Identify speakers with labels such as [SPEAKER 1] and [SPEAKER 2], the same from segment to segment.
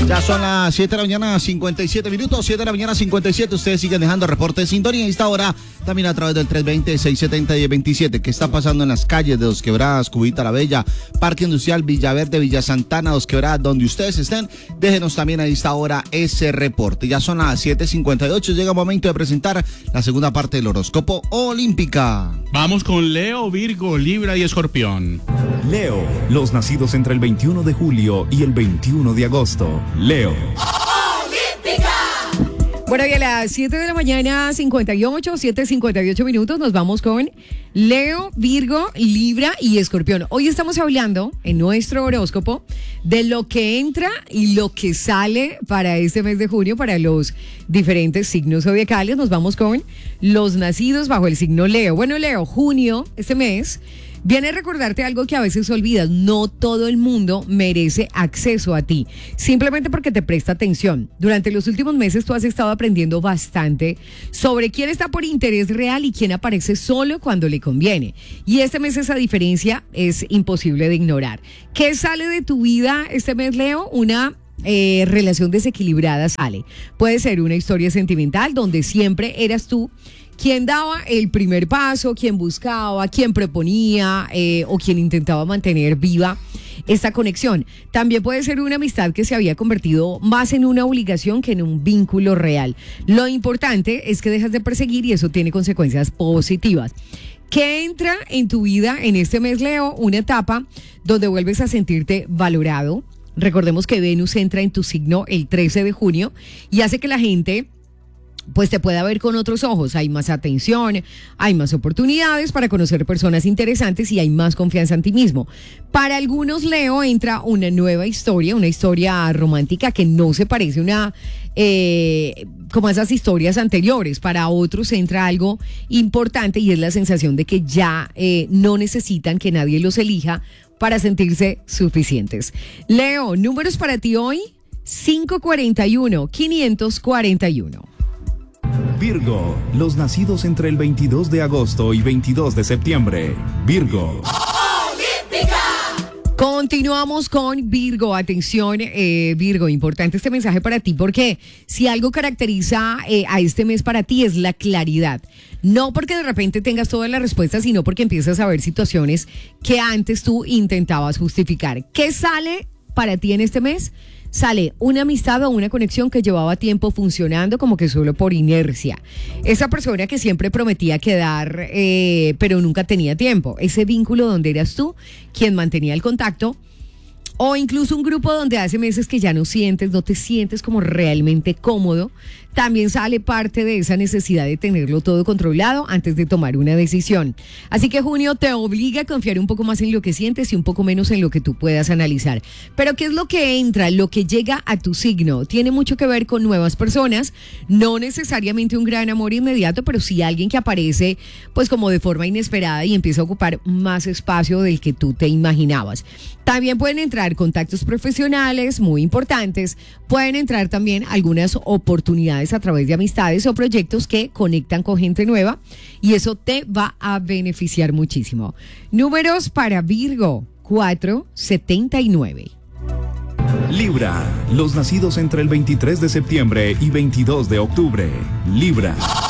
[SPEAKER 1] Ya son las 7 de la mañana, 57 minutos, 7 de la mañana, 57. Ustedes siguen dejando reporte de sintonía y a esta hora también a través del 320-670-1027. ¿Qué está pasando en las calles de Dos Quebradas, Cubita la Bella, Parque Industrial Villaverde, Villa Santana, Dos Quebradas, donde ustedes estén? Déjenos también a esta hora ese reporte. Ya son las 7:58, llega el momento de presentar la segunda parte del horóscopo olímpica.
[SPEAKER 2] Vamos con Leo, Virgo, Libra y Escorpión.
[SPEAKER 3] Leo, los nacidos entre el 21 de julio y el 21 de agosto. Leo.
[SPEAKER 4] Bueno, y a las 7 de la mañana, 7:58 minutos, nos vamos con Leo, Virgo, Libra y Escorpión. Hoy estamos hablando en nuestro horóscopo de lo que entra y lo que sale para este mes de junio para los diferentes signos zodiacales. Nos vamos con los nacidos bajo el signo Leo. Bueno, Leo, junio, este mes, viene a recordarte algo que a veces olvidas. No todo el mundo merece acceso a ti, simplemente porque te presta atención. Durante los últimos meses tú has estado aprendiendo bastante sobre quién está por interés real y quién aparece solo cuando le conviene. Y este mes esa diferencia es imposible de ignorar. ¿Qué sale de tu vida este mes, Leo? Una relación desequilibrada sale. Puede ser una historia sentimental donde siempre eras tú quien daba el primer paso, quien buscaba, quien proponía o quien intentaba mantener viva esta conexión. También puede ser una amistad que se había convertido más en una obligación que en un vínculo real. Lo importante es que dejas de perseguir y eso tiene consecuencias positivas. ¿Qué entra en tu vida en este mes, Leo? Una etapa donde vuelves a sentirte valorado. Recordemos que Venus entra en tu signo el 13 de junio y hace que la gente pues te pueda ver con otros ojos. Hay más atención, hay más oportunidades para conocer personas interesantes y hay más confianza en ti mismo. Para algunos, Leo, entra una nueva historia, una historia romántica que no se parece como a esas historias anteriores. Para otros entra algo importante y es la sensación de que ya no necesitan que nadie los elija para sentirse suficientes. Leo, números para ti hoy: 541, 541.
[SPEAKER 3] Virgo, los nacidos entre el 22 de agosto y 22 de septiembre. Virgo.
[SPEAKER 4] Continuamos con Virgo. Atención, Virgo, importante este mensaje para ti porque si algo caracteriza a este mes para ti es la claridad. No porque de repente tengas todas las respuestas, sino porque empiezas a ver situaciones que antes tú intentabas justificar. ¿Qué sale para ti en este mes? Sale una amistad o una conexión que llevaba tiempo funcionando como que solo por inercia. Esa persona que siempre prometía quedar, pero nunca tenía tiempo. Ese vínculo donde eras tú quien mantenía el contacto. O incluso un grupo donde hace meses que ya no te sientes como realmente cómodo. También sale parte de esa necesidad de tenerlo todo controlado antes de tomar una decisión. Así que junio te obliga a confiar un poco más en lo que sientes y un poco menos en lo que tú puedas analizar. Pero ¿qué es lo que entra, lo que llega a tu signo? Tiene mucho que ver con nuevas personas, no necesariamente un gran amor inmediato, pero sí alguien que aparece pues como de forma inesperada y empieza a ocupar más espacio del que tú te imaginabas. También pueden entrar contactos profesionales muy importantes, pueden entrar también algunas oportunidades a través de amistades o proyectos que conectan con gente nueva y eso te va a beneficiar muchísimo. Números para Virgo: 479.
[SPEAKER 3] Libra, los nacidos entre el 23 de septiembre y 22 de octubre. Libra.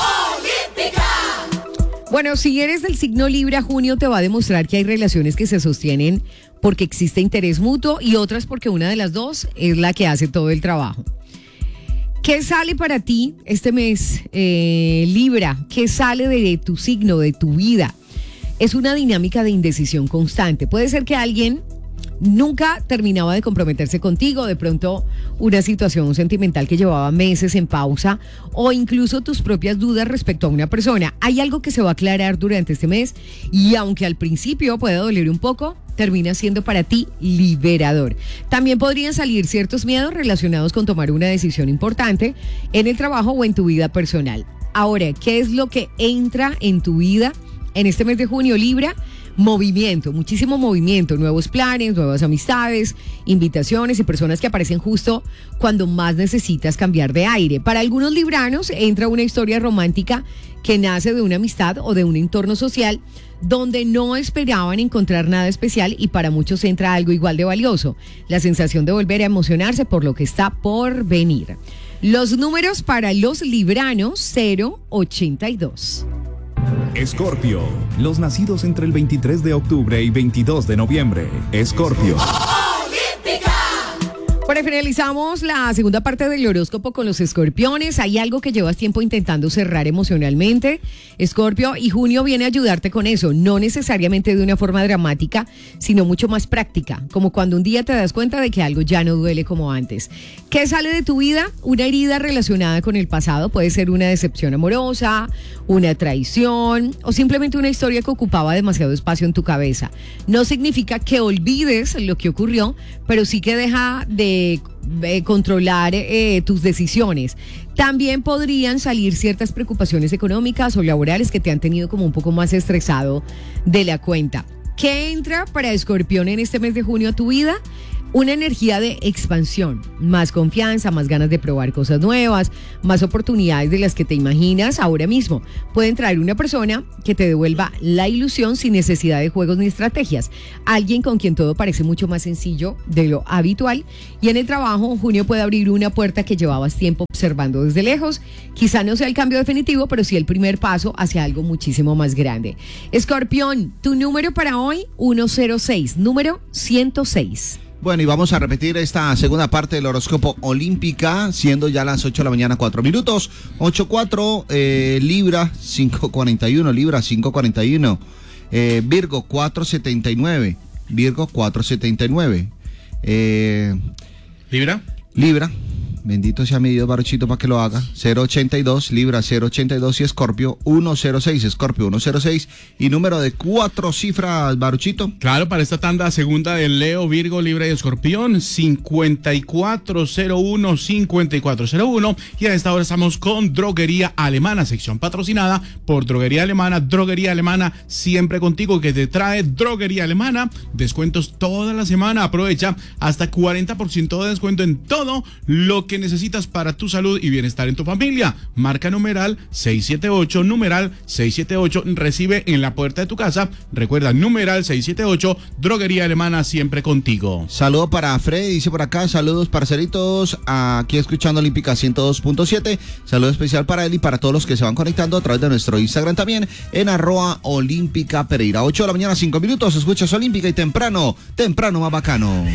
[SPEAKER 4] Bueno, si eres del signo Libra, junio te va a demostrar que hay relaciones que se sostienen porque existe interés mutuo y otras porque una de las dos es la que hace todo el trabajo. ¿Qué sale para ti este mes, Libra? ¿Qué sale de tu signo, de tu vida? Es una dinámica de indecisión constante. Puede ser que alguien nunca terminaba de comprometerse contigo, de pronto una situación sentimental que llevaba meses en pausa o incluso tus propias dudas respecto a una persona. Hay algo que se va a aclarar durante este mes y aunque al principio pueda doler un poco, termina siendo para ti liberador. También podrían salir ciertos miedos relacionados con tomar una decisión importante en el trabajo o en tu vida personal. Ahora, ¿qué es lo que entra en tu vida en este mes de junio, Libra? movimiento, muchísimo movimiento, nuevos planes, nuevas amistades, invitaciones y personas que aparecen justo cuando más necesitas cambiar de aire. Para algunos libranos entra una historia romántica que nace de una amistad o de un entorno social donde no esperaban encontrar nada especial, y para muchos entra algo igual de valioso, la sensación de volver a emocionarse por lo que está por venir. Los números para los libranos: 082.
[SPEAKER 3] Escorpio, los nacidos entre el 23 de octubre y 22 de noviembre. Escorpio.
[SPEAKER 4] Bueno, finalizamos la segunda parte del horóscopo con los escorpiones. Hay algo que llevas tiempo intentando cerrar emocionalmente, Escorpio, y junio viene a ayudarte con eso, no necesariamente de una forma dramática, sino mucho más práctica, como cuando un día te das cuenta de que algo ya no duele como antes. ¿Qué sale de tu vida? Una herida relacionada con el pasado, puede ser una decepción amorosa, una traición o simplemente una historia que ocupaba demasiado espacio en tu cabeza. No significa que olvides lo que ocurrió, pero sí que deja de controlar tus decisiones. También podrían salir ciertas preocupaciones económicas o laborales que te han tenido como un poco más estresado de la cuenta. ¿Qué entra para Escorpión en este mes de junio a tu vida? Una energía de expansión, más confianza, más ganas de probar cosas nuevas, más oportunidades de las que te imaginas ahora mismo. Pueden traer una persona que te devuelva la ilusión sin necesidad de juegos ni estrategias. Alguien con quien todo parece mucho más sencillo de lo habitual. Y en el trabajo, junio puede abrir una puerta que llevabas tiempo observando desde lejos. Quizá no sea el cambio definitivo, pero sí el primer paso hacia algo muchísimo más grande. Escorpión, tu número para hoy: 106, número 106.
[SPEAKER 1] Bueno, y vamos a repetir esta segunda parte del horóscopo olímpica, siendo ya las 8 de la mañana, 4 minutos. 8:4, Libra, 5:41, Libra, 5:41. Virgo, 4:79. Virgo, 4:79.
[SPEAKER 2] ¿Libra?
[SPEAKER 1] Libra, bendito sea mi Dios, Baruchito, para que lo haga. 0.82, Libra 0.82 y Escorpio 1.06, Escorpio 1.06 y número de 4 cifras, Baruchito.
[SPEAKER 2] Claro, para esta tanda segunda de Leo, Virgo, Libra y Escorpión, 5401, 5401. Y a esta hora estamos con Droguería Alemana, sección patrocinada por Droguería Alemana siempre contigo, que te trae Droguería Alemana, descuentos toda la semana. Aprovecha hasta 40% de descuento en todo lo que necesitas para tu salud y bienestar en tu familia. Marca numeral 678, numeral 678, recibe en la puerta de tu casa. Recuerda, numeral 678, Droguería Alemana siempre contigo.
[SPEAKER 1] Saludo para Freddy, dice por acá, saludos parceritos, aquí escuchando Olímpica 102.7, saludo especial para él y para todos los que se van conectando a través de nuestro Instagram también, en @Olímpica Pereira. 8 de la mañana, 5 minutos, escuchas Olímpica y temprano más bacano.